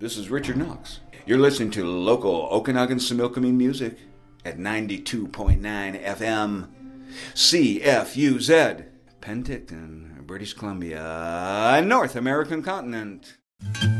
This is Richard Knox. You're listening to local Okanagan Similkameen music at 92.9 FM, CFUZ, Penticton, British Columbia, North American continent.